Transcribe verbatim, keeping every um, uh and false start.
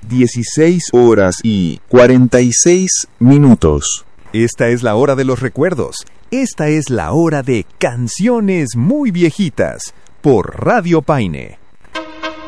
dieciséis horas y cuarenta y seis minutos. Esta es la hora de los recuerdos. Esta es la hora de Canciones Muy Viejitas por Radio Paine.